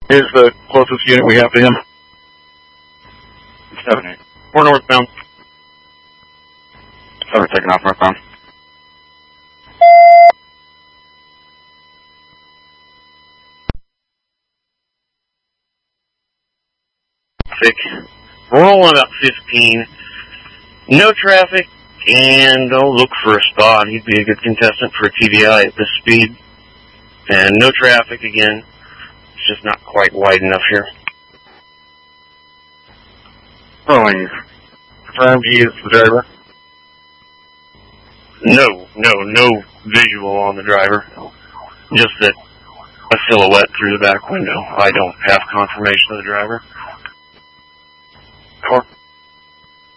is the closest unit we have to him. 7-8. We're northbound. 7 taking off northbound. We're rolling about 15. No traffic, and I'll look for a spot. He'd be a good contestant for a TBI at this speed. And no traffic again. It's just not quite wide enough here. Rolling. Confirmed he is the driver. No visual on the driver. Just that a silhouette through the back window. I don't have confirmation of the driver.